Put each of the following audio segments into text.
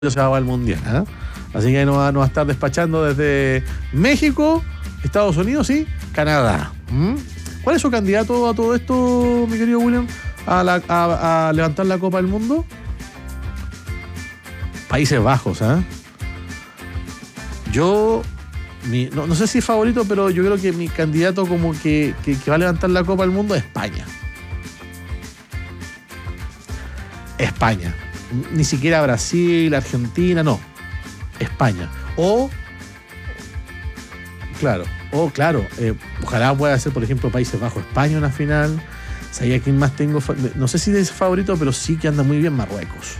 se va al Mundial, ¿eh? Así que nos va a estar despachando desde México, Estados Unidos y Canadá. ¿Cuál es su candidato a todo esto, mi querido William? A levantar la Copa del Mundo. Países Bajos, ¿eh? No sé si es favorito, pero yo creo que mi candidato como que va a levantar la Copa del Mundo es España. España. Ni siquiera Brasil, Argentina, no. España. Ojalá pueda ser, por ejemplo, Países Bajos, España en la final. ¿Sabía quién más tengo? No sé si es favorito, pero sí que anda muy bien Marruecos.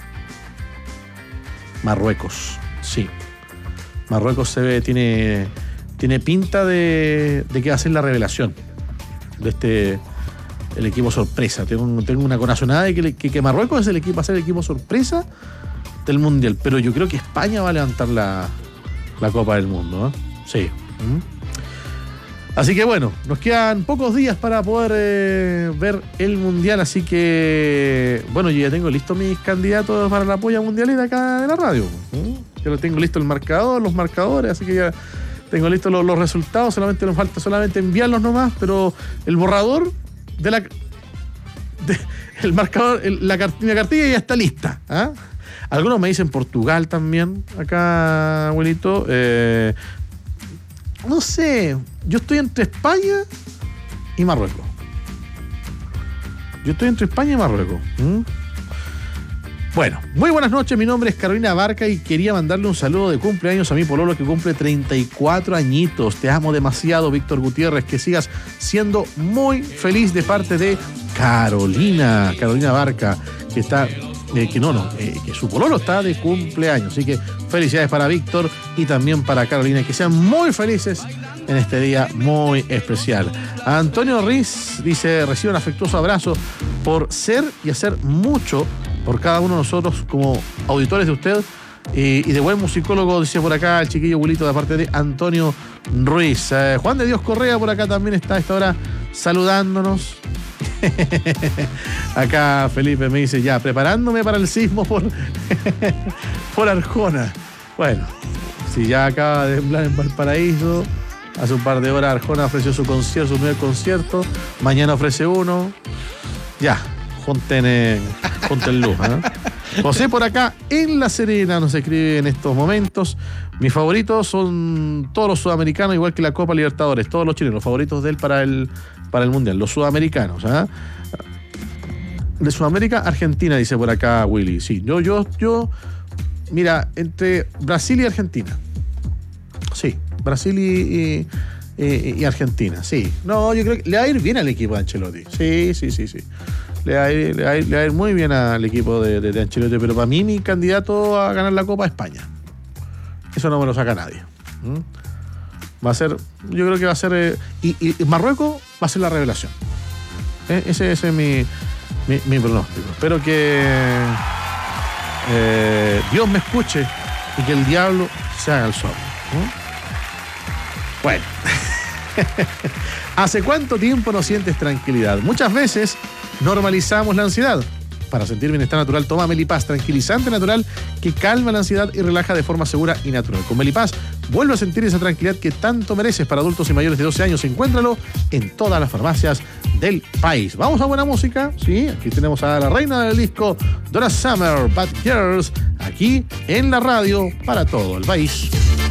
Sí. Marruecos tiene pinta de que va a ser la revelación de el equipo sorpresa. Tengo una corazonada de que Marruecos va a ser el equipo sorpresa del Mundial, pero yo creo que España va a levantar la Copa del Mundo, ¿eh? Sí. Así que bueno, nos quedan pocos días para poder ver el Mundial, así que bueno, yo ya tengo listo mis candidatos para la polla mundialera acá de la radio. Yo lo tengo listo los marcadores, así que ya tengo listos los resultados, solamente nos falta enviarlos nomás, pero el borrador el marcador, la cartilla ya está lista, ¿eh? Algunos me dicen Portugal también, acá, abuelito. No sé, yo estoy entre España y Marruecos. Bueno, muy buenas noches, mi nombre es Carolina Barca y quería mandarle un saludo de cumpleaños a mi pololo que cumple 34 añitos. Te amo demasiado, Víctor Gutiérrez, que sigas siendo muy feliz, de parte de Carolina Barca, que está... que su pololo está de cumpleaños. Así que felicidades para Víctor y también para Carolina, que sean muy felices en este día muy especial. Antonio Riz dice: recibe un afectuoso abrazo por ser y hacer mucho por cada uno de nosotros como auditores de usted y de buen musicólogo, dice por acá el chiquillo Bulito, de parte de Antonio Ruiz. Juan de Dios Correa por acá también está a esta hora saludándonos. Acá Felipe me dice: ya, preparándome para el sismo por Arjona. Bueno, si ya acaba de temblar en Valparaíso, hace un par de horas Arjona ofreció su primer concierto, mañana ofrece uno. Ya, junten luz, ¿eh? José por acá en La Serena nos escribe en estos momentos: mis favoritos son todos los sudamericanos, igual que la Copa Libertadores, todos los chilenos, favoritos de él para el Mundial, los sudamericanos, ¿eh? De Sudamérica, Argentina, dice por acá Willy. Sí, yo mira, entre Brasil y Argentina. Sí, Brasil y Argentina, sí. No, yo creo que le va a ir bien al equipo de Ancelotti. Sí. Le va a ir muy bien al equipo de Ancelotti, pero para mí mi candidato a ganar la Copa es España. Eso no me lo saca nadie. Va a ser, yo creo que va a ser, y Marruecos va a ser la revelación. Ese es mi pronóstico. Espero que Dios me escuche y que el diablo se haga el sordo. Bueno. ¿Hace cuánto tiempo no sientes tranquilidad? Muchas veces normalizamos la ansiedad. Para sentir bienestar natural, toma Melipaz, tranquilizante natural que calma la ansiedad y relaja de forma segura y natural. Con Melipaz, vuelve a sentir esa tranquilidad que tanto mereces. Para adultos y mayores de 12 años, encuéntralo en todas las farmacias del país. Vamos a buena música. Sí, aquí tenemos a la reina del disco, Donna Summer, Bad Girls, aquí en la radio para todo el país.